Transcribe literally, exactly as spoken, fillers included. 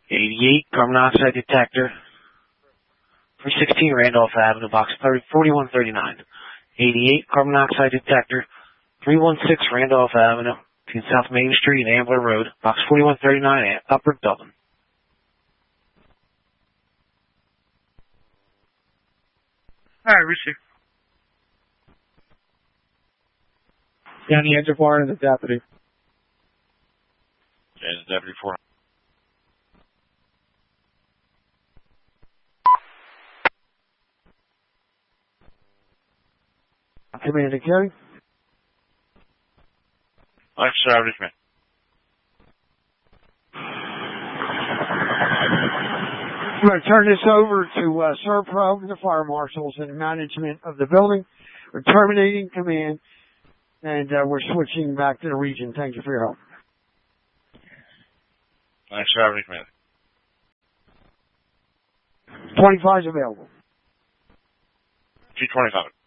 eighty-eight, carbon monoxide detector. three sixteen Randolph Avenue, box forty-one thirty-nine. eighty-eight, carbon monoxide detector. three one six Randolph Avenue, between South Main Street and Ambler Road, box forty-one thirty-nine, Upper Dublin. Alright, receive. County Engine four and the deputy. And Deputy four. Commander Carey. Life service, man. I'm going to turn this over to uh, Serpro and the fire marshals and management of the building. We're terminating command, and uh, we're switching back to the region. Thank you for your help. Life service, man. twenty-five is available. two twenty-five.